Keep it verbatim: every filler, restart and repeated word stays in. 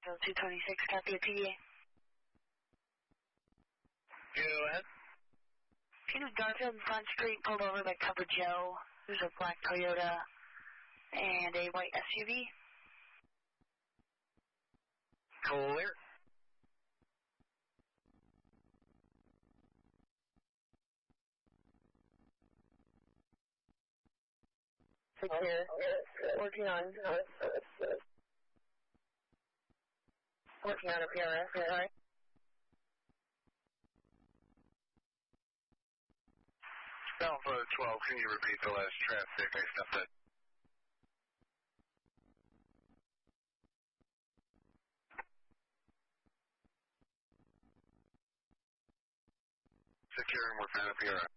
two twenty-six, copy a P A. Go ahead. Can you Garfield and Front Street pulled over by Cover Joe? There's a black Toyota and a white S U V. Clear. Secure. Working on. Working on a P R S, right? Alpha twelve, can you repeat the last traffic? I stopped it. Secure and working on a P R S.